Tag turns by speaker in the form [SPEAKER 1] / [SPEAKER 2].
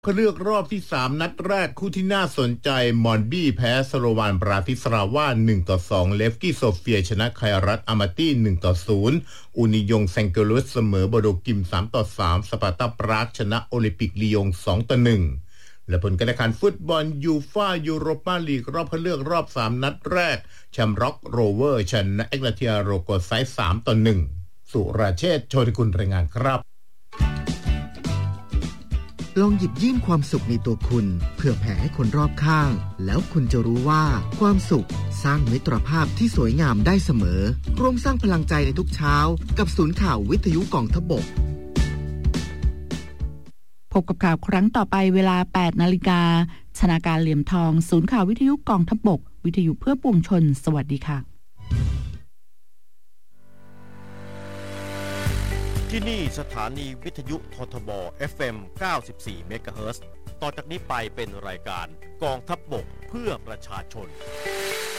[SPEAKER 1] เขาเลือกรอบที่3นัดแรกคู่ที่น่าสนใจมอนบี้แพ้สโลวานบราติสลาวา 1-2 เลฟกี้โซเฟียชนะไครัตอามาตี้ 1-0 อูนิยงเซงเกลุสเสมอโบโดกิม 3-3 สปาร์ตาปรากชนะโอลิมปิกลียง 2-1 และผลการแข่งขันฟุตบอลยูฟ่ายูโรปาลีกรอบคัดเลือกรอบ3นัดแรกแชมป์ร็อกโรเวอร์ชนะเอ็กลาเทียโรโกไซ 3-1 สุรเชษฐ์ โชติกุลรายงานครับ
[SPEAKER 2] ลองหยิบยื่นความสุขในตัวคุณเพื่อแผ่ให้คนรอบข้างแล้วคุณจะรู้ว่าความสุขสร้างมิตรภาพที่สวยงามได้เสมอร่วมสร้างพลังใจในทุกเช้ากับศูนย์ข่าววิทยุกองทัพบก
[SPEAKER 3] พบกับข่าวครั้งต่อไปเวลา 8 นาฬิกาชนาการเหลี่ยมทองศูนย์ข่าววิทยุกองทัพบกวิทยุเพื่อปวงชนสวัสดีค่ะ
[SPEAKER 4] ที่นี่สถานีวิทยุททบ FM 94 เมกะเฮิรตซ์ต่อจากนี้ไปเป็นรายการกองทัพบกเพื่อประชาชน